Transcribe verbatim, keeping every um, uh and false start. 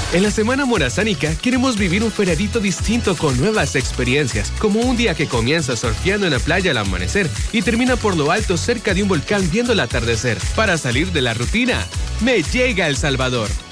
En la Semana Morazánica queremos vivir un feriadito distinto con nuevas experiencias, como un día que comienza surfeando en la playa al amanecer y termina por lo alto cerca de un volcán viendo el atardecer. Para salir de la rutina, Me Llega El Salvador.